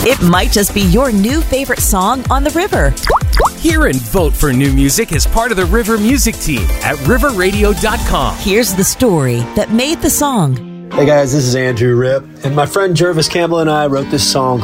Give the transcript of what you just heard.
It might just be your new favorite song on the river. Hear and vote for new music as part of the River Music Team at riverradio.com. Here's the story that made the song. Hey guys, this is Andrew Ripp, and my friend Jervis Campbell and I wrote this song